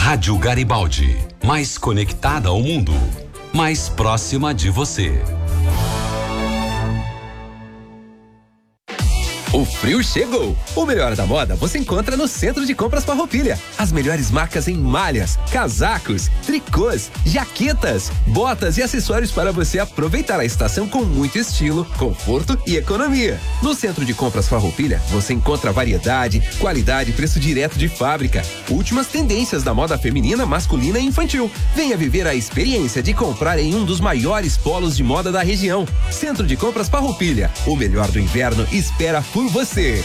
Rádio Garibaldi, mais conectada ao mundo, mais próxima de você. O frio chegou! O melhor da moda você encontra no Centro de Compras Farroupilha. As melhores marcas em malhas, casacos, tricôs, jaquetas, botas e acessórios para você aproveitar a estação com muito estilo, conforto e economia. No Centro de Compras Farroupilha você encontra variedade, qualidade e preço direto de fábrica. Últimas tendências da moda feminina, masculina e infantil. Venha viver a experiência de comprar em um dos maiores polos de moda da região. Centro de Compras Farroupilha. O melhor do inverno espera por você.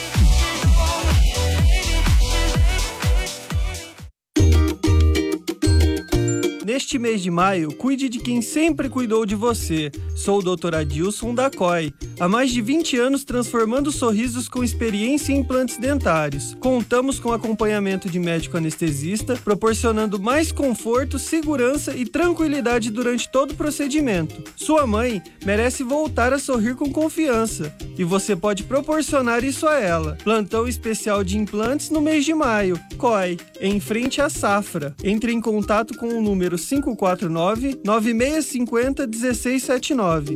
Neste mês de maio, cuide de quem sempre cuidou de você. Sou o Dr. Adilson da COI. Há mais de 20 anos transformando sorrisos com experiência em implantes dentários. Contamos com acompanhamento de médico anestesista, proporcionando mais conforto, segurança e tranquilidade durante todo o procedimento. Sua mãe merece voltar a sorrir com confiança. E você pode proporcionar isso a ela. Plantão especial de implantes no mês de maio. COI, em frente à Safra. Entre em contato com o número 549-9650-1679.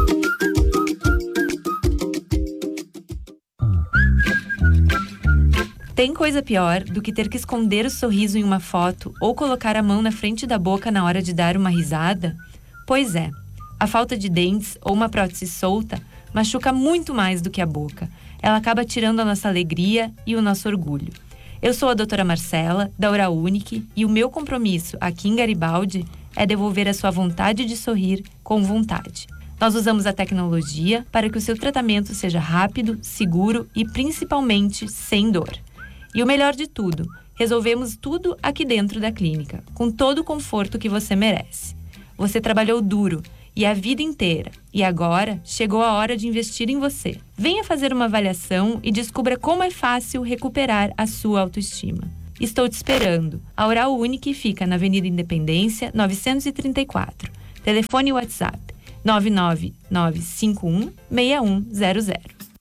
Tem coisa pior do que ter que esconder o sorriso em uma foto ou colocar a mão na frente da boca na hora de dar uma risada? Pois é, a falta de dentes ou uma prótese solta machuca muito mais do que a boca. Ela acaba tirando a nossa alegria e o nosso orgulho. Eu sou a doutora Marcela, da Oral Unique, e o meu compromisso aqui em Garibaldi é devolver a sua vontade de sorrir com vontade. Nós usamos a tecnologia para que o seu tratamento seja rápido, seguro e principalmente sem dor. E o melhor de tudo, resolvemos tudo aqui dentro da clínica, com todo o conforto que você merece. Você trabalhou duro e a vida inteira, e agora chegou a hora de investir em você. Venha fazer uma avaliação e descubra como é fácil recuperar a sua autoestima. Estou te esperando. A Oral Unique fica na Avenida Independência, 934. Telefone e WhatsApp 99951-6100.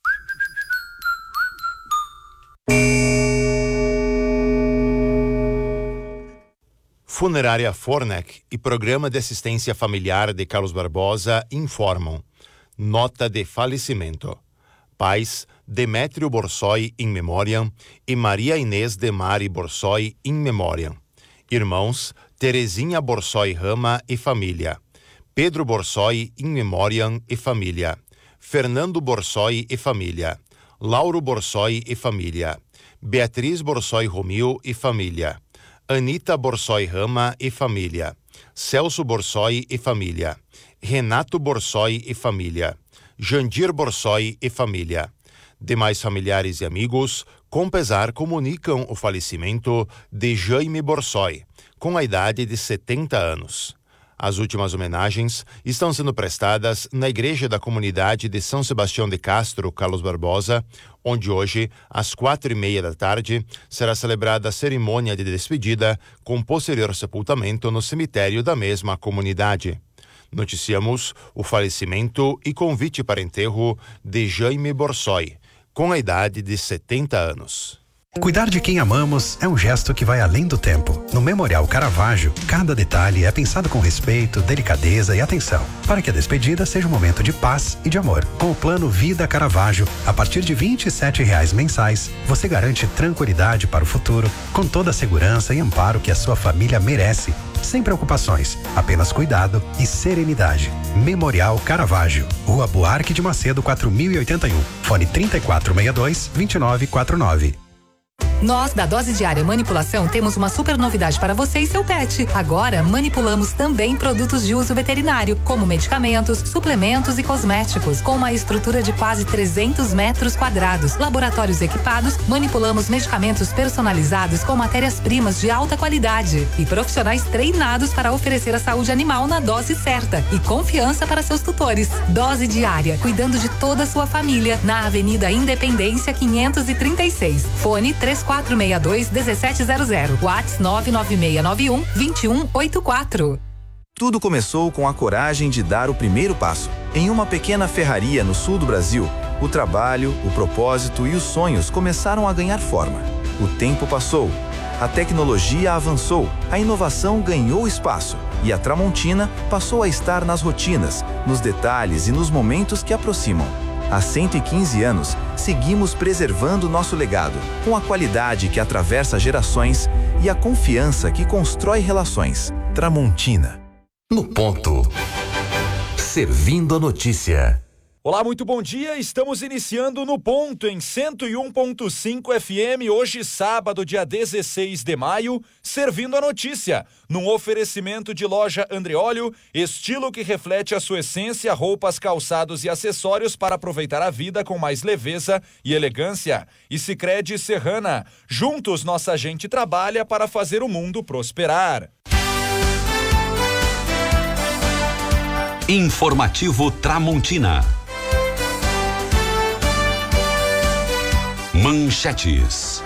Funerária Fornec e Programa de Assistência Familiar de Carlos Barbosa informam. Nota de falecimento. Pais Demétrio Borsoi in memoriam e Maria Inês de Mari Borsoi in memoriam. Irmãos Terezinha Borsoi Rama e família. Pedro Borsoi in memoriam e família. Fernando Borsoi e família. Lauro Borsoi e família. Beatriz Borsoi Romil e família. Anita Borsoi Rama e família. Celso Borsoi e família. Renato Borsoi e família. Jandir Borsoi e família. Demais familiares e amigos, com pesar, comunicam o falecimento de Jaime Borsoi, com a idade de 70 anos. As últimas homenagens estão sendo prestadas na Igreja da Comunidade de São Sebastião de Castro, Carlos Barbosa, onde hoje, às 4:30 da tarde, será celebrada a cerimônia de despedida com posterior sepultamento no cemitério da mesma comunidade. Noticiamos o falecimento e convite para enterro de Jaime Borsoi, com a idade de 70 anos. Cuidar de quem amamos é um gesto que vai além do tempo. No Memorial Caravaggio, cada detalhe é pensado com respeito, delicadeza e atenção, para que a despedida seja um momento de paz e de amor. Com o plano Vida Caravaggio, a partir de R$ 27,00 mensais, você garante tranquilidade para o futuro, com toda a segurança e amparo que a sua família merece. Sem preocupações, apenas cuidado e serenidade. Memorial Caravaggio, Rua Buarque de Macedo, 4081. Fone 3462-2949. Nós, da Dose Diária Manipulação, temos uma super novidade para você e seu pet. Agora, manipulamos também produtos de uso veterinário, como medicamentos, suplementos e cosméticos. Com uma estrutura de quase 300 metros quadrados, laboratórios equipados, manipulamos medicamentos personalizados com matérias-primas de alta qualidade e profissionais treinados para oferecer a saúde animal na dose certa e confiança para seus tutores. Dose Diária, cuidando de toda a sua família, na Avenida Independência 536. Fone 3462-1700. WhatsApp 99691-2184. Tudo começou com a coragem de dar o primeiro passo. Em uma pequena ferraria no sul do Brasil, o trabalho, o propósito e os sonhos começaram a ganhar forma. O tempo passou A tecnologia avançou, a inovação ganhou espaço e a Tramontina passou a estar nas rotinas, nos detalhes e nos momentos que aproximam. Há 115 anos, seguimos preservando nosso legado, com a qualidade que atravessa gerações e a confiança que constrói relações. Tramontina. No ponto. Servindo a notícia. Olá, muito bom dia. Estamos iniciando no ponto em 101.5 FM, hoje sábado, dia 16 de maio, servindo a notícia, num oferecimento de loja Andreolio, estilo que reflete a sua essência, roupas, calçados e acessórios para aproveitar a vida com mais leveza e elegância. E Sicredi Serrana, juntos nossa gente trabalha para fazer o mundo prosperar. Informativo Tramontina. Manchetes.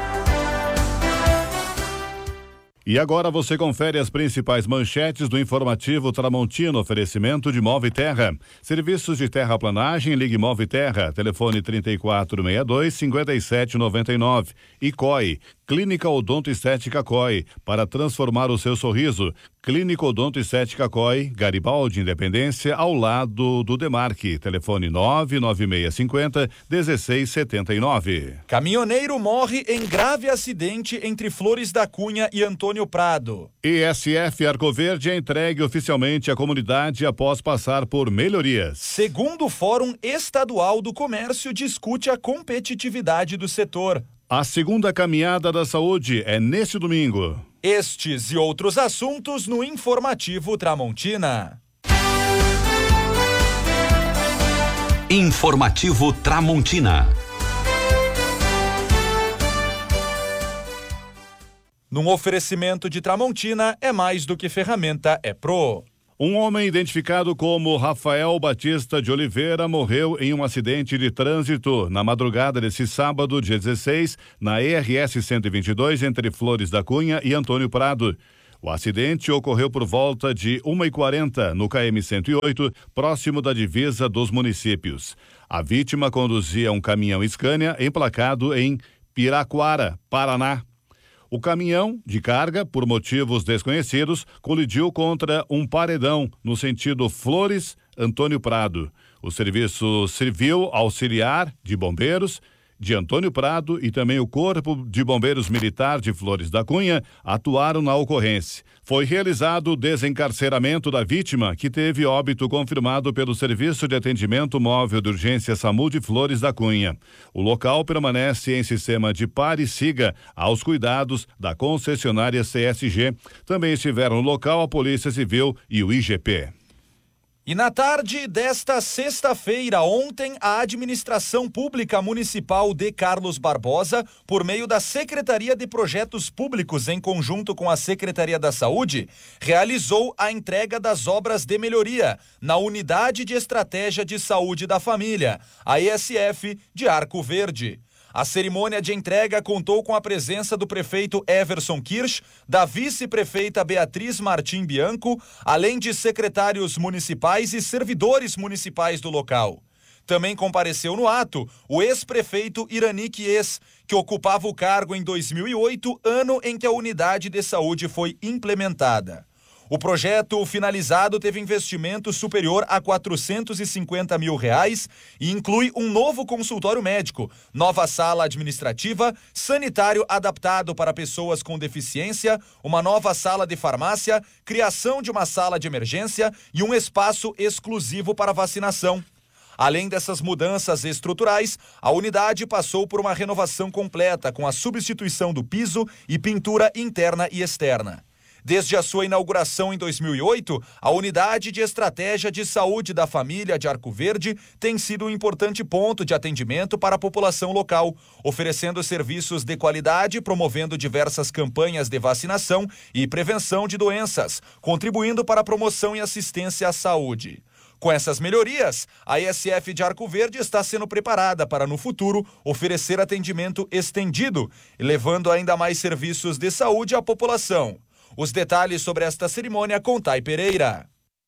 E agora você confere as principais manchetes do informativo Tramontina, oferecimento de Move Terra. Serviços de terraplanagem, ligue Move Terra, telefone 3462-5799. E COI, Clínica Odonto Estética COI, para transformar o seu sorriso. Clínica Odonto Estética COI, Garibaldi, Independência, ao lado do Demarque. Telefone 99650-1679. Caminhoneiro morre em grave acidente entre Flores da Cunha e Antônio Prado. ESF Arco Verde é entregue oficialmente à comunidade após passar por melhorias. Segundo o Fórum Estadual do Comércio, discute a competitividade do setor. A segunda caminhada da saúde é neste domingo. Estes e outros assuntos no Informativo Tramontina. Informativo Tramontina. Num oferecimento de Tramontina, é mais do que ferramenta, é Pro. Um homem identificado como Rafael Batista de Oliveira morreu em um acidente de trânsito na madrugada desse sábado, dia 16, na ERS 122, entre Flores da Cunha e Antônio Prado. O acidente ocorreu por volta de 1h40 no KM 108, próximo da divisa dos municípios. A vítima conduzia um caminhão Scania emplacado em Piraquara, Paraná. O caminhão de carga, por motivos desconhecidos, colidiu contra um paredão no sentido Flores-Antônio Prado. O Serviço Civil Auxiliar de Bombeiros de Antônio Prado e também o Corpo de Bombeiros Militar de Flores da Cunha atuaram na ocorrência. Foi realizado o desencarceramento da vítima, que teve óbito confirmado pelo Serviço de Atendimento Móvel de Urgência SAMU de Flores da Cunha. O local permanece em sistema de pare e siga aos cuidados da concessionária CSG. Também estiveram no local a Polícia Civil e o IGP. E na tarde desta sexta-feira, ontem, a Administração Pública Municipal de Carlos Barbosa, por meio da Secretaria de Projetos Públicos, em conjunto com a Secretaria da Saúde, realizou a entrega das obras de melhoria na Unidade de Estratégia de Saúde da Família, a ESF de Arco Verde. A cerimônia de entrega contou com a presença do prefeito Everson Kirsch, da vice-prefeita Beatriz Martim Bianco, além de secretários municipais e servidores municipais do local. Também compareceu no ato o ex-prefeito Irani Kies, que ocupava o cargo em 2008, ano em que a unidade de saúde foi implementada. O projeto finalizado teve investimento superior a R$450 mil e inclui um novo consultório médico, nova sala administrativa, sanitário adaptado para pessoas com deficiência, uma nova sala de farmácia, criação de uma sala de emergência e um espaço exclusivo para vacinação. Além dessas mudanças estruturais, a unidade passou por uma renovação completa com a substituição do piso e pintura interna e externa. Desde a sua inauguração em 2008, a Unidade de Estratégia de Saúde da Família de Arco Verde tem sido um importante ponto de atendimento para a população local, oferecendo serviços de qualidade, promovendo diversas campanhas de vacinação e prevenção de doenças, contribuindo para a promoção e assistência à saúde. Com essas melhorias, a ESF de Arco Verde está sendo preparada para, no futuro, oferecer atendimento estendido, levando ainda mais serviços de saúde à população. Os detalhes sobre esta cerimônia com Thay Pereira.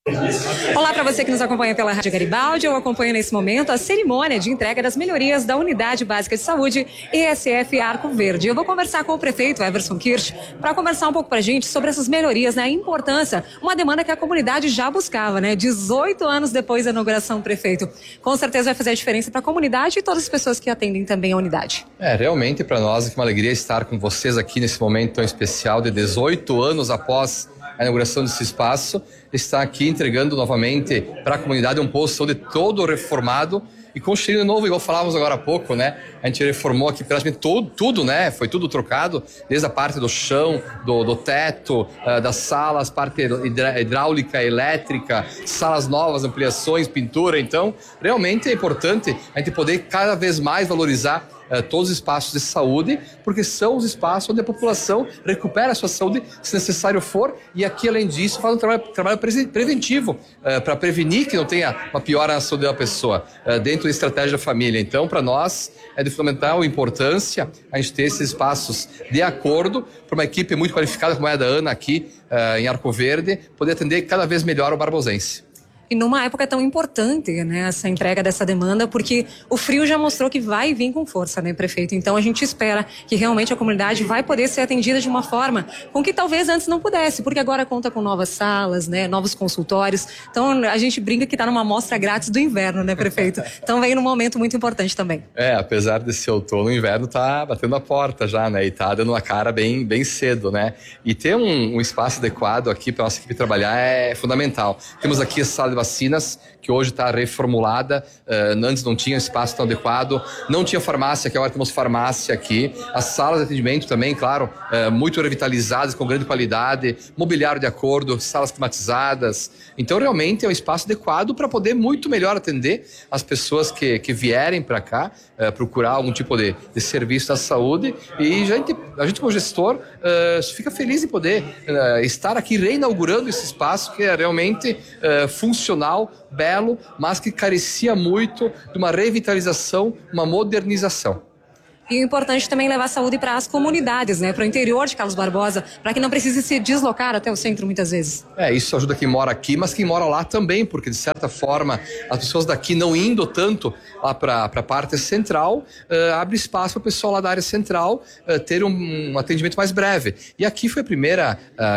Olá para você que nos acompanha pela Rádio Garibaldi. Eu acompanho nesse momento a cerimônia de entrega das melhorias da Unidade Básica de Saúde ESF Arco Verde. Eu vou conversar com o prefeito Everson Kirch para conversar um pouco para a gente sobre essas melhorias, né? A importância, uma demanda que a comunidade já buscava, né? 18 anos depois da inauguração do prefeito. Com certeza vai fazer a diferença para a comunidade e todas as pessoas que atendem também a unidade. Realmente para nós é uma alegria estar com vocês aqui nesse momento tão especial de 18 anos após a inauguração desse espaço, está aqui entregando novamente para a comunidade um posto de saúde todo reformado e construindo novo, igual falávamos agora há pouco, né? A gente reformou aqui praticamente tudo, né? Foi tudo trocado, desde a parte do chão, do teto, das salas, parte hidráulica, elétrica, salas novas, ampliações, pintura. Então, realmente é importante a gente poder cada vez mais valorizar todos os espaços de saúde, porque são os espaços onde a população recupera a sua saúde, se necessário for, e aqui, além disso, faz um trabalho preventivo, para prevenir que não tenha uma piora na saúde da pessoa, dentro da estratégia da família. Então, para nós, é de fundamental importância a gente ter esses espaços de acordo, para uma equipe muito qualificada, como é a da Ana aqui, em Arco Verde, poder atender cada vez melhor o barbosense. E numa época tão importante, né, essa entrega dessa demanda, porque o frio já mostrou que vai vir com força, né, prefeito? Então a gente espera que realmente a comunidade vai poder ser atendida de uma forma com que talvez antes não pudesse, porque agora conta com novas salas, né, novos consultórios. Então a gente brinca que está numa amostra grátis do inverno, né, prefeito? Então vem num momento muito importante também. Apesar desse outono, o inverno tá batendo a porta já, né, e tá dando uma cara bem cedo, né? E ter um espaço adequado aqui para nossa equipe trabalhar é fundamental. Temos aqui a sala de vacinas, que hoje está reformulada, antes não tinha espaço tão adequado, não tinha farmácia, que agora temos farmácia aqui, as salas de atendimento também, claro, muito revitalizadas, com grande qualidade, mobiliário de acordo, salas climatizadas. Então realmente é um espaço adequado para poder muito melhor atender as pessoas que vierem para cá, procurar algum tipo de serviço da saúde, e a gente como gestor fica feliz em poder estar aqui reinaugurando esse espaço que é realmente funcional, belo, mas que carecia muito de uma revitalização, uma modernização. E o importante também é levar saúde para as comunidades, né? Para o interior de Carlos Barbosa, para que não precise se deslocar até o centro muitas vezes. Isso ajuda quem mora aqui, mas quem mora lá também, porque de certa forma as pessoas daqui não indo tanto lá para a parte central, abre espaço para o pessoal lá da área central ter um atendimento mais breve. E aqui foi a primeira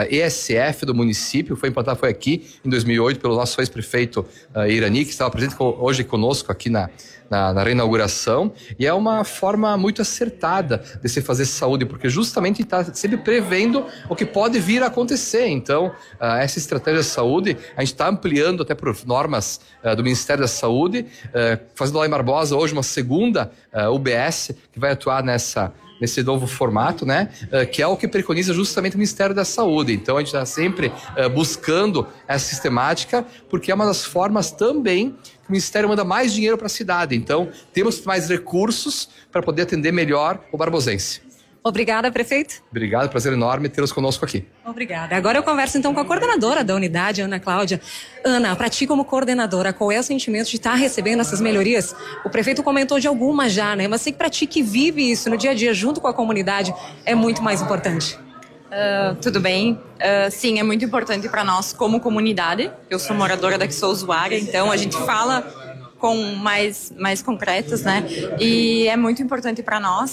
ESF do município, foi implantada, foi aqui em 2008 pelo nosso ex-prefeito Irani, que estava presente hoje conosco aqui na reinauguração, e é uma forma muito acertada de se fazer saúde, porque justamente está sempre prevendo o que pode vir a acontecer. Então, essa estratégia de saúde, a gente está ampliando até por normas do Ministério da Saúde, fazendo lá em Barbosa hoje uma segunda UBS, que vai atuar nesse novo formato, né? Que é o que preconiza justamente o Ministério da Saúde. Então a gente está sempre buscando essa sistemática, porque é uma das formas também que o Ministério manda mais dinheiro para a cidade. Então temos mais recursos para poder atender melhor o barbosense. Obrigada, prefeito. Obrigado, prazer enorme tê-los conosco aqui. Obrigada. Agora eu converso então com a coordenadora da unidade, Ana Cláudia. Ana, para ti como coordenadora, qual é o sentimento de estar recebendo essas melhorias? O prefeito comentou de algumas já, né? Mas sei que para ti que vive isso no dia a dia junto com a comunidade é muito mais importante. Tudo bem. Sim, é muito importante para nós como comunidade. Eu sou moradora daqui, sou usuária, então a gente fala com mais concretas, né? E é muito importante para nós,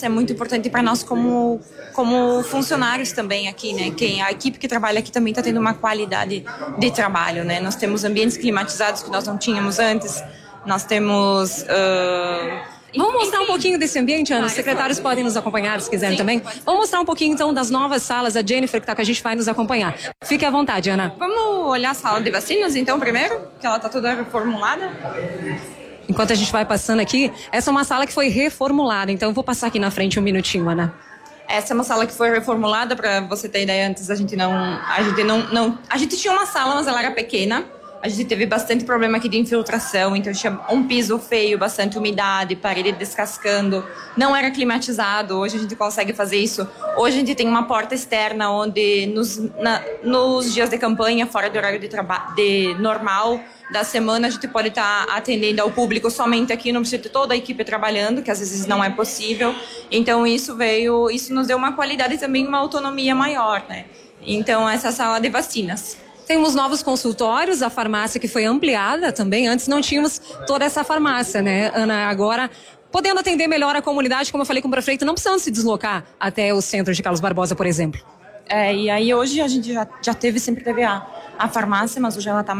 como funcionários também aqui, né? A equipe que trabalha aqui também está tendo uma qualidade de trabalho, né? Nós temos ambientes climatizados que nós não tínhamos antes, nós temos... Vamos mostrar um pouquinho desse ambiente, Ana? Os secretários podem nos acompanhar, se quiserem também. Vamos mostrar um pouquinho, então, das novas salas. A Jennifer, que está com a gente, vai nos acompanhar. Fique à vontade, Ana. Vamos olhar a sala de vacinas, então, primeiro, que ela está toda reformulada. Enquanto a gente vai passando aqui, essa é uma sala que foi reformulada, então eu vou passar aqui na frente um minutinho, Ana. Essa é uma sala que foi reformulada, para você ter ideia, antes a gente tinha uma sala, mas ela era pequena. A gente teve bastante problema aqui de infiltração, então tinha um piso feio, bastante umidade, parede descascando, não era climatizado. Hoje a gente consegue fazer isso. Hoje a gente tem uma porta externa onde nos dias de campanha, fora do horário de normal da semana, a gente pode estar atendendo ao público somente aqui, não precisa ter toda a equipe trabalhando, que às vezes não é possível. Então isso nos deu uma qualidade e também uma autonomia maior, né? Então essa sala de vacinas. Temos novos consultórios, a farmácia que foi ampliada também. Antes não tínhamos toda essa farmácia, né, Ana? Agora, podendo atender melhor a comunidade, como eu falei com o prefeito, não precisando se deslocar até o centro de Carlos Barbosa, por exemplo. E aí hoje a gente sempre teve a farmácia, mas hoje ela tá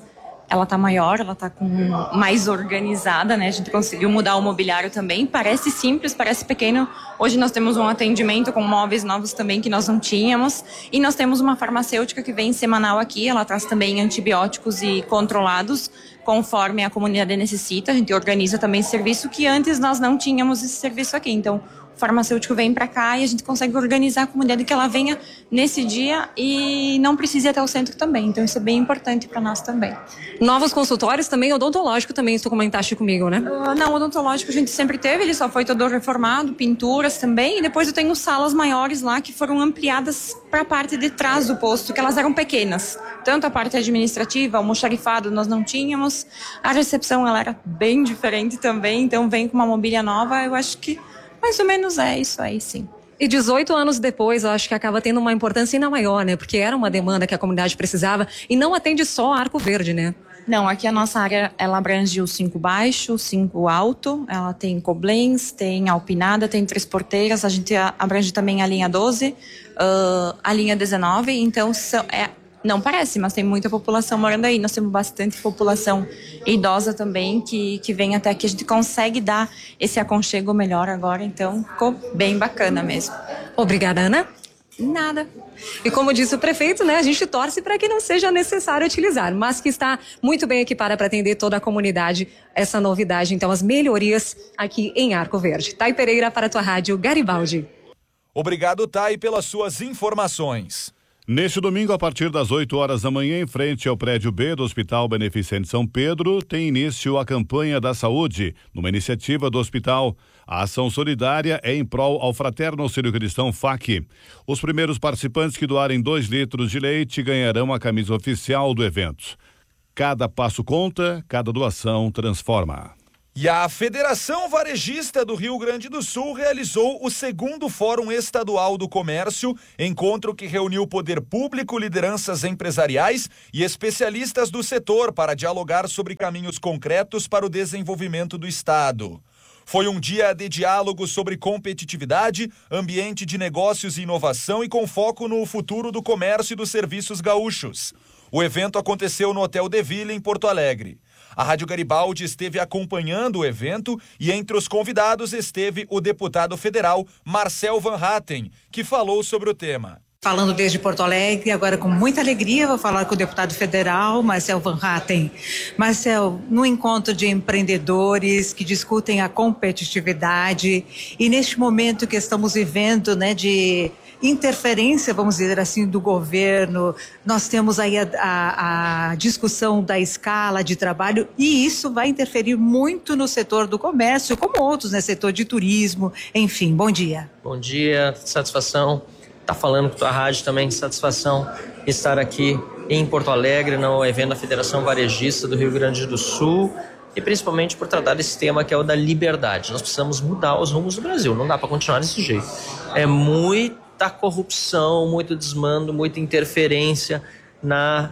maior, ela tá mais organizada, né? A gente conseguiu mudar o mobiliário também. Parece simples, parece pequeno. Hoje nós temos um atendimento com móveis novos também que nós não tínhamos. E nós temos uma farmacêutica que vem semanal aqui. Ela traz também antibióticos e controlados conforme a comunidade necessita. A gente organiza também serviço que antes nós não tínhamos esse serviço aqui. Então, o farmacêutico vem para cá e a gente consegue organizar a comunidade que ela venha nesse dia e não precise ir até o centro também. Então, isso é bem importante para nós também. Novos consultórios também, odontológico também, tu comentaste comigo, né? Não, odontológico a gente sempre teve, ele só foi todo reformado, pinturas também, e depois eu tenho salas maiores lá que foram ampliadas para a parte de trás do posto, que elas eram pequenas. Tanto a parte administrativa, o almoxarifado nós não tínhamos, a recepção ela era bem diferente também, então vem com uma mobília nova, eu acho que mais ou menos é isso aí, sim. E 18 anos depois, eu acho que acaba tendo uma importância ainda maior, né? Porque era uma demanda que a comunidade precisava e não atende só Arco Verde, né? Não, aqui a nossa área, ela abrange o 5 baixo, o 5 alto, ela tem Koblenz, tem Alpinada, tem 3 porteiras, a gente abrange também a linha 12, a linha 19, então não parece, mas tem muita população morando aí. Nós temos bastante população idosa também que vem até aqui. A gente consegue dar esse aconchego melhor agora, então ficou bem bacana mesmo. Obrigada, Ana. Nada. E como disse o prefeito, né, a gente torce para que não seja necessário utilizar, mas que está muito bem equipada para atender toda a comunidade, essa novidade, então as melhorias aqui em Arco Verde. Thay Pereira para a tua rádio Garibaldi. Obrigado, Thay, pelas suas informações. Neste domingo, a partir das 8 horas da manhã, em frente ao prédio B do Hospital Beneficente São Pedro, tem início a campanha da saúde, numa iniciativa do hospital. A ação solidária é em prol ao Fraterno Auxílio Cristão FAC. Os primeiros participantes que doarem 2 litros de leite ganharão a camisa oficial do evento. Cada passo conta, cada doação transforma. E a Federação Varejista do Rio Grande do Sul realizou o 2º Fórum Estadual do Comércio, encontro que reuniu poder público, lideranças empresariais e especialistas do setor para dialogar sobre caminhos concretos para o desenvolvimento do Estado. Foi um dia de diálogo sobre competitividade, ambiente de negócios e inovação e com foco no futuro do comércio e dos serviços gaúchos. O evento aconteceu no Hotel De Ville, em Porto Alegre. A Rádio Garibaldi esteve acompanhando o evento e entre os convidados esteve o deputado federal Marcel Van Hatten, que falou sobre o tema. Falando desde Porto Alegre, agora com muita alegria vou falar com o deputado federal Marcel Van Hatten. Marcel, no encontro de empreendedores que discutem a competitividade e neste momento que estamos vivendo, né, de interferência, vamos dizer assim, do governo, nós temos aí a discussão da escala de trabalho e isso vai interferir muito no setor do comércio, como outros, né, setor de turismo, enfim, bom dia. Bom dia, satisfação estar falando com a tua rádio também, satisfação estar aqui em Porto Alegre, no evento da Federação Varejista do Rio Grande do Sul e principalmente por tratar desse tema que é o da liberdade. Nós precisamos mudar os rumos do Brasil, não dá para continuar desse jeito. É muita corrupção, muito desmando, muita interferência na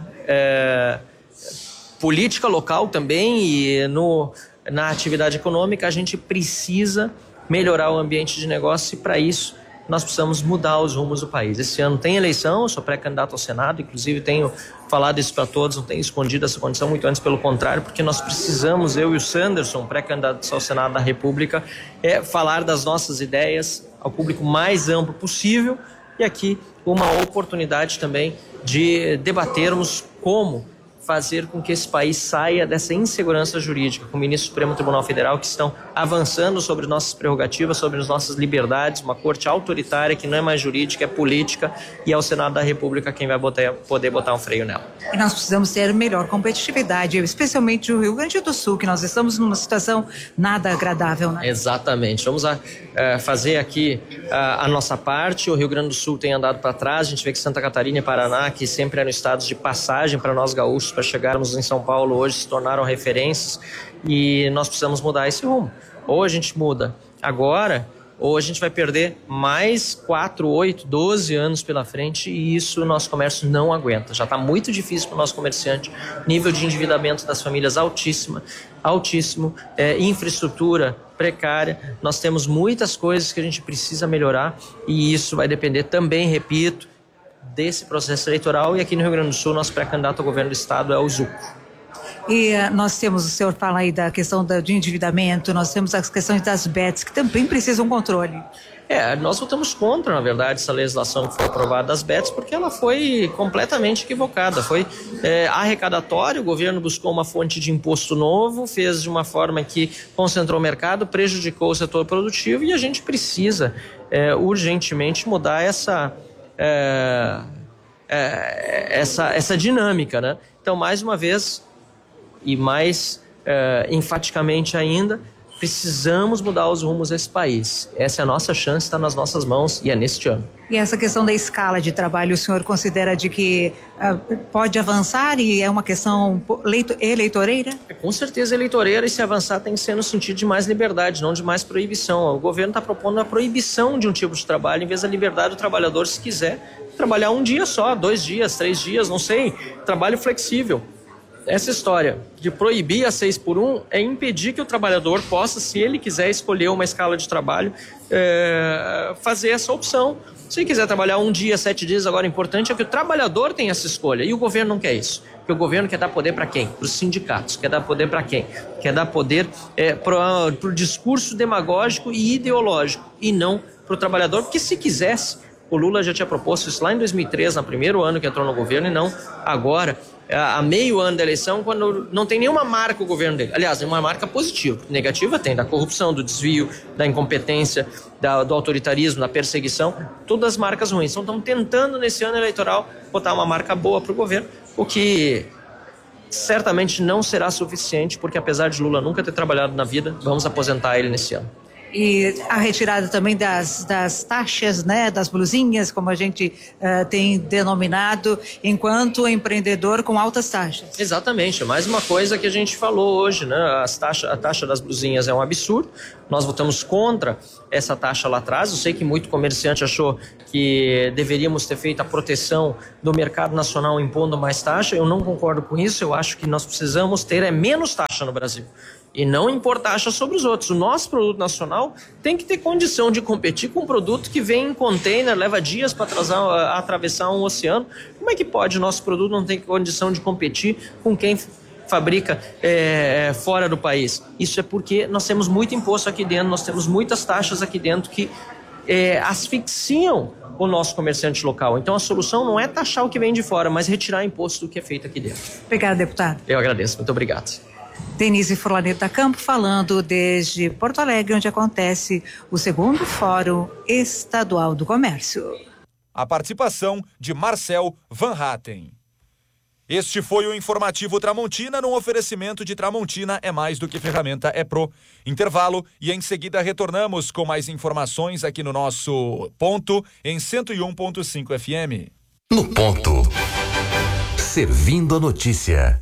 política local também e na atividade econômica. A gente precisa melhorar o ambiente de negócio e para isso nós precisamos mudar os rumos do país. Esse ano tem eleição, eu sou pré-candidato ao Senado, inclusive tenho falado isso para todos, não tenho escondido essa condição, muito antes pelo contrário, porque nós precisamos, eu e o Sanderson, pré-candidatos ao Senado da República, falar das nossas ideias ao público mais amplo possível e aqui uma oportunidade também de debatermos como fazer com que esse país saia dessa insegurança jurídica, com o ministro do Supremo Tribunal Federal que estão avançando sobre nossas prerrogativas, sobre as nossas liberdades, uma corte autoritária que não é mais jurídica, é política e é o Senado da República quem vai poder botar um freio nela. E nós precisamos ter melhor competitividade, especialmente no Rio Grande do Sul, que nós estamos numa situação nada agradável, né? Exatamente. Vamos fazer aqui a nossa parte. O Rio Grande do Sul tem andado para trás, a gente vê que Santa Catarina e Paraná, que sempre eram estados de passagem para nós gaúchos, para chegarmos em São Paulo hoje, se tornaram referências e nós precisamos mudar esse rumo. Ou a gente muda agora ou a gente vai perder mais 4, 8, 12 anos pela frente, e isso o nosso comércio não aguenta. Já está muito difícil para o nosso comerciante, nível de endividamento das famílias altíssimo, infraestrutura precária. Nós temos muitas coisas que a gente precisa melhorar, e isso vai depender também, repito, desse processo eleitoral. E aqui no Rio Grande do Sul, nosso pré-candidato ao governo do estado é o Zuco. E nós temos, o senhor fala aí da questão de endividamento, nós temos as questões das bets, que também precisam de controle. Nós votamos contra, na verdade, essa legislação que foi aprovada das bets, porque ela foi completamente equivocada. Foi arrecadatório, o governo buscou uma fonte de imposto novo, fez de uma forma que concentrou o mercado, prejudicou o setor produtivo, e a gente precisa urgentemente mudar essa dinâmica, né? Então, mais uma vez, e mais enfaticamente ainda, precisamos mudar os rumos desse país. Essa é a nossa chance, está nas nossas mãos, e é neste ano. E essa questão da escala de trabalho, o senhor considera de que pode avançar e é uma questão eleitoreira? Com certeza eleitoreira, e se avançar tem que ser no sentido de mais liberdade, não de mais proibição. O governo está propondo a proibição de um tipo de trabalho em vez da liberdade do trabalhador, se quiser trabalhar um dia só, 2 dias, 3 dias, não sei, trabalho flexível. Essa história de proibir a 6x1 é impedir que o trabalhador possa, se ele quiser escolher uma escala de trabalho, fazer essa opção. Se ele quiser trabalhar 1 dia, 7 dias, agora o importante é que o trabalhador tenha essa escolha. E o governo não quer isso. Porque o governo quer dar poder para quem? Para os sindicatos. Quer dar poder para quem? Quer dar poder para o discurso demagógico e ideológico, e não para o trabalhador. Porque se quisesse, o Lula já tinha proposto isso lá em 2003, no primeiro ano que entrou no governo, e não agora, a meio ano da eleição, quando não tem nenhuma marca o governo dele. Aliás, nenhuma marca positiva. Negativa tem, da corrupção, do desvio, da incompetência, do autoritarismo, da perseguição, todas as marcas ruins. Então, estamos tentando, nesse ano eleitoral, botar uma marca boa para o governo, o que certamente não será suficiente, porque apesar de Lula nunca ter trabalhado na vida, vamos aposentar ele nesse ano. E a retirada também das taxas, né, das blusinhas, como a gente tem denominado, enquanto empreendedor com altas taxas. Exatamente, mais uma coisa que a gente falou hoje, né? A taxa das blusinhas é um absurdo. Nós votamos contra essa taxa lá atrás. Eu sei que muito comerciante achou que deveríamos ter feito a proteção do mercado nacional impondo mais taxa. Eu não concordo com isso. Eu acho que nós precisamos ter menos taxa no Brasil e não impor taxa sobre os outros. O nosso produto nacional tem que ter condição de competir com um produto que vem em container, leva dias para atravessar um oceano. Como é que pode o nosso produto não ter condição de competir com quem fabrica fora do país? Isso é porque nós temos muito imposto aqui dentro, nós temos muitas taxas aqui dentro que asfixiam o nosso comerciante local. Então a solução não é taxar o que vem de fora, mas retirar imposto do que é feito aqui dentro. Obrigada, deputado. Eu agradeço, muito obrigado. Denise Furlaneto da Campo falando desde Porto Alegre, onde acontece o 2º Fórum Estadual do Comércio. A participação de Marcel Van Hatten. Este foi o Informativo Tramontina, num oferecimento de Tramontina é mais do que ferramenta, é Pro. Intervalo e em seguida retornamos com mais informações aqui no nosso Ponto em 101.5 FM. No Ponto. Servindo a notícia.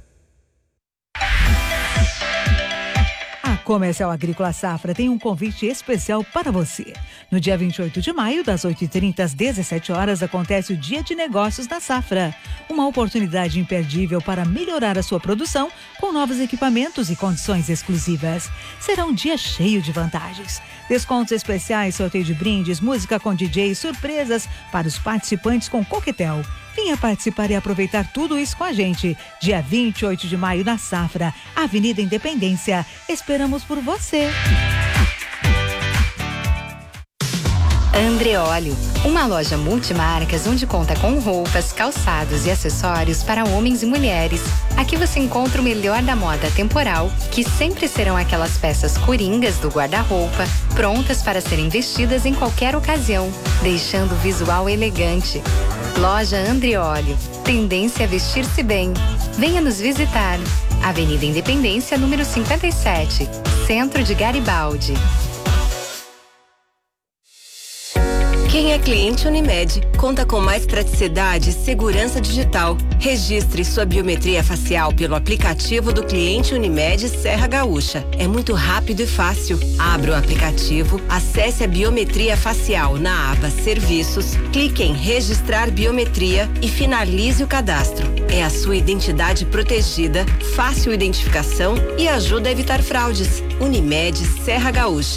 A Comercial Agrícola Safra tem um convite especial para você. No dia 28 de maio, das 8h30 às 17 horas, acontece o Dia de Negócios da Safra. Uma oportunidade imperdível para melhorar a sua produção com novos equipamentos e condições exclusivas. Será um dia cheio de vantagens. Descontos especiais, sorteio de brindes, música com DJ, surpresas para os participantes com coquetel. Venha participar e aproveitar tudo isso com a gente. Dia 28 de maio na Safra, Avenida Independência. Esperamos por você. Andreolio, uma loja multimarcas onde conta com roupas, calçados e acessórios para homens e mulheres. Aqui você encontra o melhor da moda temporal, que sempre serão aquelas peças coringas do guarda-roupa, prontas para serem vestidas em qualquer ocasião, deixando o visual elegante. Loja Andreolio, tendência a vestir-se bem. Venha nos visitar. Avenida Independência, número 57, Centro de Garibaldi. Quem é cliente Unimed conta com mais praticidade e segurança digital. Registre sua biometria facial pelo aplicativo do cliente Unimed Serra Gaúcha. É muito rápido e fácil. Abra o aplicativo, acesse a biometria facial na aba Serviços, clique em Registrar Biometria e finalize o cadastro. É a sua identidade protegida, fácil identificação e ajuda a evitar fraudes. Unimed Serra Gaúcha.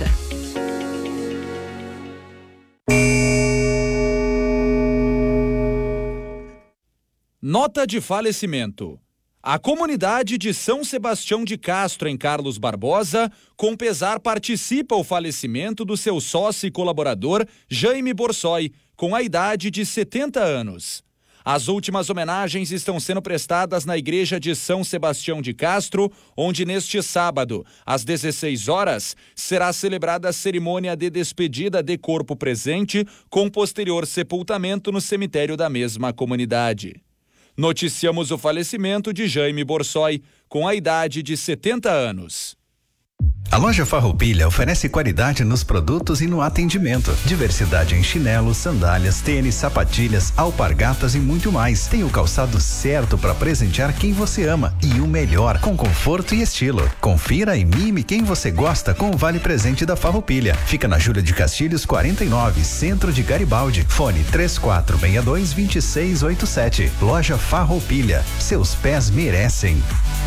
Nota de falecimento. A comunidade de São Sebastião de Castro, em Carlos Barbosa, com pesar participa o falecimento do seu sócio e colaborador, Jaime Borsoi, com a idade de 70 anos. As últimas homenagens estão sendo prestadas na igreja de São Sebastião de Castro, onde neste sábado, às 16 horas, será celebrada a cerimônia de despedida de corpo presente, com posterior sepultamento no cemitério da mesma comunidade. Noticiamos o falecimento de Jaime Borsoi, com a idade de 70 anos. A loja Farroupilha oferece qualidade nos produtos e no atendimento. Diversidade em chinelos, sandálias, tênis, sapatilhas, alpargatas e muito mais. Tem o calçado certo para presentear quem você ama e o melhor, com conforto e estilo. Confira e mime quem você gosta com o Vale Presente da Farroupilha. Fica na Júlia de Castilhos 49, Centro de Garibaldi. Fone 3462-2687. Loja Farroupilha. Seus pés merecem.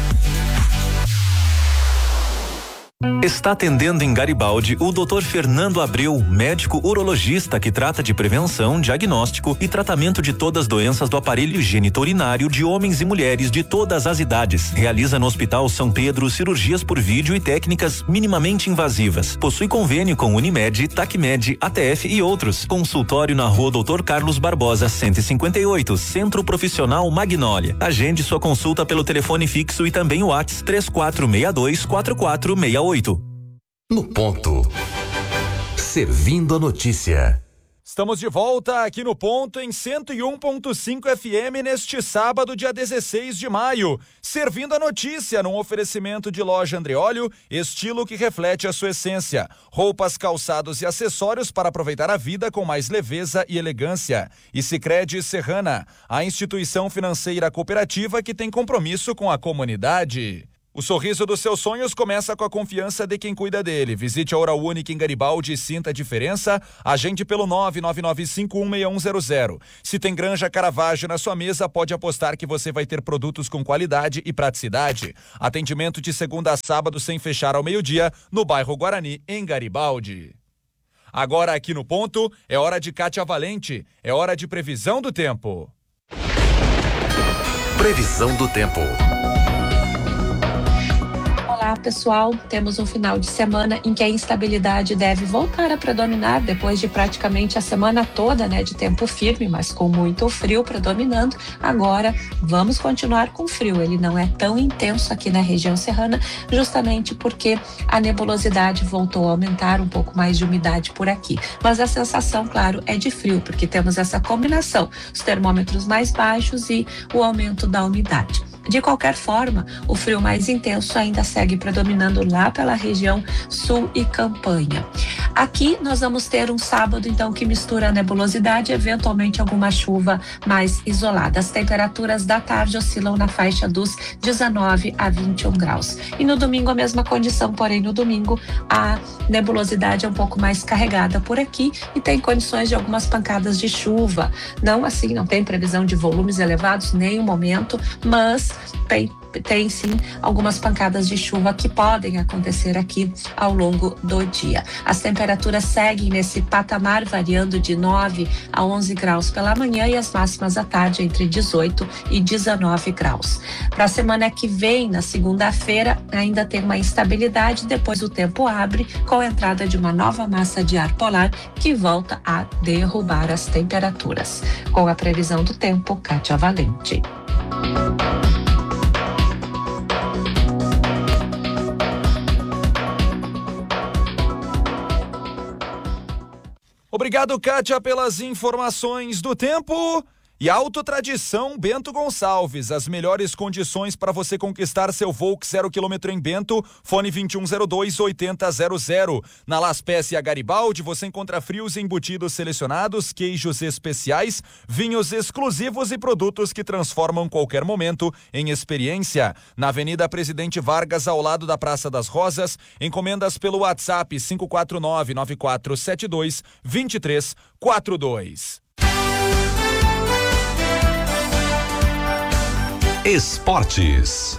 Está atendendo em Garibaldi o Dr. Fernando Abreu, médico urologista que trata de prevenção, diagnóstico e tratamento de todas as doenças do aparelho genitorinário de homens e mulheres de todas as idades. Realiza no Hospital São Pedro cirurgias por vídeo e técnicas minimamente invasivas. Possui convênio com Unimed, Tacmed, ATF e outros. Consultório na Rua Dr. Carlos Barbosa, 158, Centro Profissional Magnólia. Agende sua consulta pelo telefone fixo e também o WhatsApp 3462-4468. No ponto. Servindo a notícia. Estamos de volta aqui no Ponto em 101.5 FM neste sábado, dia 16 de maio. Servindo a notícia num oferecimento de loja Andreóleo, estilo que reflete a sua essência. Roupas, calçados e acessórios para aproveitar a vida com mais leveza e elegância. E Sicredi Serrana, a instituição financeira cooperativa que tem compromisso com a comunidade. O sorriso dos seus sonhos começa com a confiança de quem cuida dele. Visite a Oral Unique em Garibaldi e sinta a diferença. Agende pelo 999516100. Se tem Granja Caravaggio na sua mesa, pode apostar que você vai ter produtos com qualidade e praticidade. Atendimento de segunda a sábado sem fechar ao meio-dia no bairro Guarani, em Garibaldi. Agora aqui no Ponto, é hora de Kátia Valente. É hora de previsão do tempo. Previsão do tempo. Olá, pessoal. Temos um final de semana em que a instabilidade deve voltar a predominar depois de praticamente a semana toda, de tempo firme, mas com muito frio predominando. Agora, vamos continuar com frio. Ele não é tão intenso aqui na região serrana, justamente porque a nebulosidade voltou a aumentar, um pouco mais de umidade por aqui. Mas a sensação, claro, é de frio, porque temos essa combinação, os termômetros mais baixos e o aumento da umidade. De qualquer forma, o frio mais intenso ainda segue predominando lá pela região sul e campanha. Aqui nós vamos ter um sábado, então, que mistura a nebulosidade e eventualmente alguma chuva mais isolada. As temperaturas da tarde oscilam na faixa dos 19 a 21 graus. E no domingo a mesma condição, porém no domingo a nebulosidade é um pouco mais carregada por aqui e tem condições de algumas pancadas de chuva. Não tem previsão de volumes elevados, nenhum momento, mas tem sim algumas pancadas de chuva que podem acontecer aqui ao longo do dia. As temperaturas seguem nesse patamar, variando de 9 a 11 graus pela manhã e as máximas à tarde entre 18 e 19 graus. Para a semana que vem, na segunda-feira, ainda tem uma instabilidade, depois o tempo abre com a entrada de uma nova massa de ar polar que volta a derrubar as temperaturas. Com a previsão do tempo, Kátia Valente. Obrigado, Kátia, pelas informações do tempo. E Autotradição Bento Gonçalves, as melhores condições para você conquistar seu Volks 0 km em Bento, fone 2102-8000. Na Las Pés e a Garibaldi você encontra frios e embutidos selecionados, queijos especiais, vinhos exclusivos e produtos que transformam qualquer momento em experiência. Na Avenida Presidente Vargas, ao lado da Praça das Rosas, encomendas pelo WhatsApp 549-9472-2342. Esportes.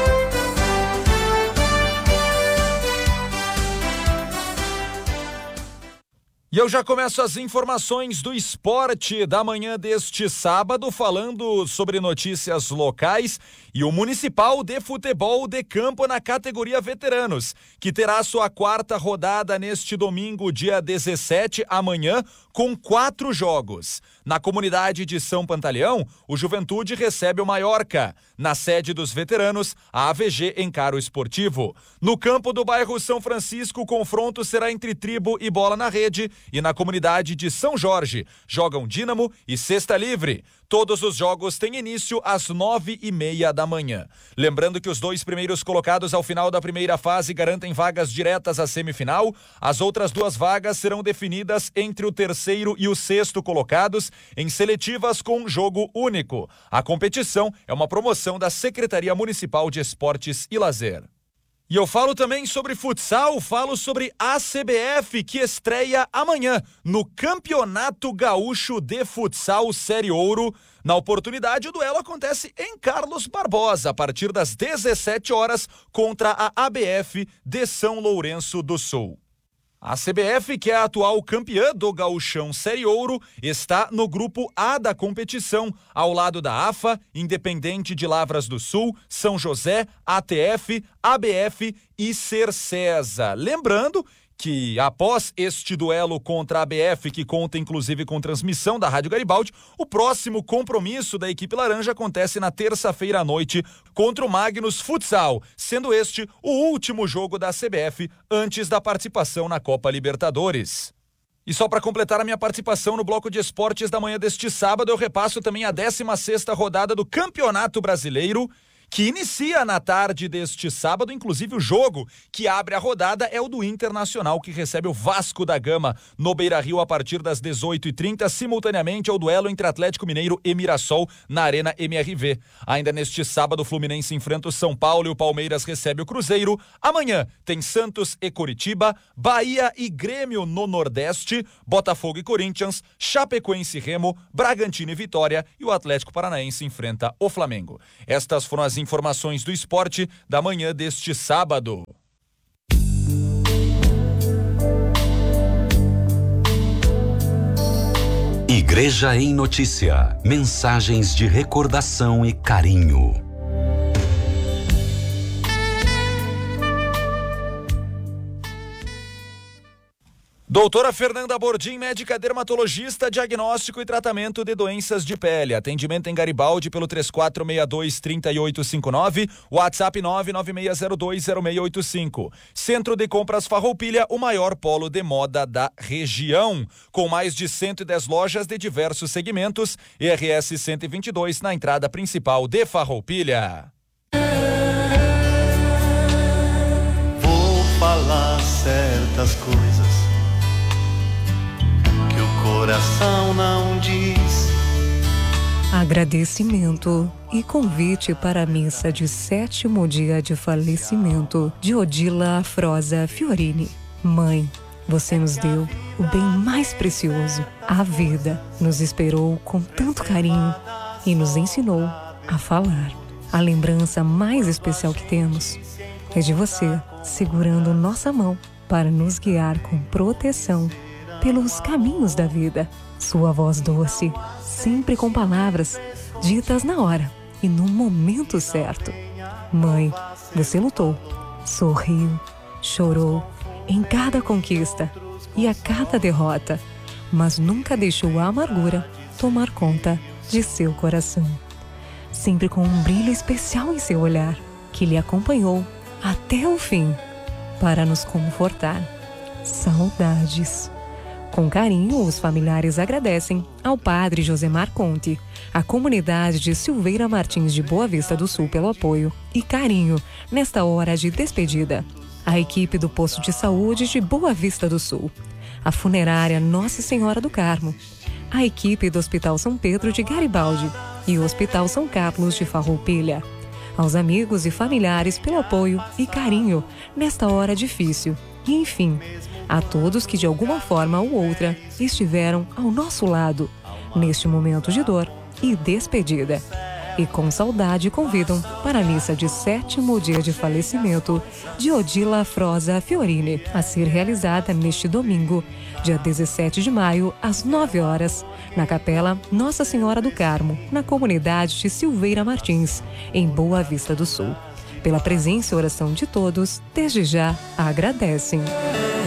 E eu já começo as informações do esporte da manhã deste sábado, falando sobre notícias locais e o Municipal de Futebol de Campo na categoria veteranos, que terá sua 4ª rodada neste domingo, dia 17, amanhã, com 4 jogos. Na comunidade de São Pantaleão, o Juventude recebe o Maiorca. Na sede dos veteranos, a AVG encara o Esportivo. No campo do bairro São Francisco, o confronto será entre Tribo e Bola na Rede. E na comunidade de São Jorge, jogam Dínamo e Cesta Livre. Todos os jogos têm início às 9h30 da manhã. Lembrando que os 2 primeiros colocados ao final da primeira fase garantem vagas diretas à semifinal. As outras 2 vagas serão definidas entre o 3º e o 6º colocados em seletivas com jogo único. A competição é uma promoção da Secretaria Municipal de Esportes e Lazer. E eu falo também sobre futsal, falo sobre a CBF, que estreia amanhã no Campeonato Gaúcho de Futsal Série Ouro. Na oportunidade, o duelo acontece em Carlos Barbosa, a partir das 17 horas, contra a ABF de São Lourenço do Sul. A CBF, que é a atual campeã do Gauchão Série Ouro, está no grupo A da competição, ao lado da AFA, Independente de Lavras do Sul, São José, ATF, ABF e Cercesa. Lembrando que após este duelo contra a ABF, que conta inclusive com transmissão da Rádio Garibaldi, o próximo compromisso da equipe laranja acontece na terça-feira à noite contra o Magnus Futsal, sendo este o último jogo da CBF antes da participação na Copa Libertadores. E só para completar a minha participação no bloco de esportes da manhã deste sábado, eu repasso também a 16ª rodada do Campeonato Brasileiro, que inicia na tarde deste sábado. Inclusive o jogo que abre a rodada é o do Internacional, que recebe o Vasco da Gama no Beira-Rio a partir das 18h30, simultaneamente ao duelo entre Atlético Mineiro e Mirassol na Arena MRV. Ainda neste sábado, o Fluminense enfrenta o São Paulo e o Palmeiras recebe o Cruzeiro. Amanhã tem Santos e Coritiba, Bahia e Grêmio no Nordeste, Botafogo e Corinthians, Chapecoense e Remo, Bragantino e Vitória, e o Atlético Paranaense enfrenta o Flamengo. Estas foram as informações do esporte da manhã deste sábado. Igreja em Notícia. Mensagens de recordação e carinho. Doutora Fernanda Bordim, médica dermatologista, diagnóstico e tratamento de doenças de pele. Atendimento em Garibaldi pelo 3462-3859, WhatsApp 996020685. Centro de Compras Farroupilha, o maior polo de moda da região. Com mais de 110 lojas de diversos segmentos, RS 122 na entrada principal de Farroupilha. Vou falar certas coisas coração não diz. Agradecimento e convite para a missa de 7º dia de falecimento de Odila Afrosa Fiorini. Mãe, você nos deu o bem mais precioso, a vida. Nos esperou com tanto carinho e nos ensinou a falar. A lembrança mais especial que temos é de você segurando nossa mão para nos guiar com proteção pelos caminhos da vida. Sua voz doce, sempre com palavras ditas na hora e no momento certo. Mãe, você lutou, sorriu, chorou em cada conquista e a cada derrota, mas nunca deixou a amargura tomar conta de seu coração. Sempre com um brilho especial em seu olhar, que lhe acompanhou até o fim para nos confortar. Saudades. Com carinho, os familiares agradecem ao padre Josemar Conte, a comunidade de Silveira Martins de Boa Vista do Sul pelo apoio e carinho nesta hora de despedida. A equipe do Posto de Saúde de Boa Vista do Sul, a funerária Nossa Senhora do Carmo, a equipe do Hospital São Pedro de Garibaldi e o Hospital São Carlos de Farroupilha. Aos amigos e familiares pelo apoio e carinho nesta hora difícil. E, enfim, a todos que de alguma forma ou outra estiveram ao nosso lado neste momento de dor e despedida. E com saudade convidam para a missa de 7º dia de falecimento de Odila Afrosa Fiorini, a ser realizada neste domingo, dia 17 de maio, às 9 horas, na Capela Nossa Senhora do Carmo, na comunidade de Silveira Martins, em Boa Vista do Sul. Pela presença e oração de todos, desde já agradecem.